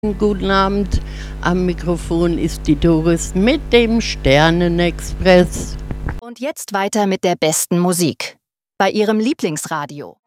Guten Abend. Am Mikrofon ist die Doris mit dem Sternenexpress. Und jetzt weiter mit der besten Musik bei Ihrem Lieblingsradio.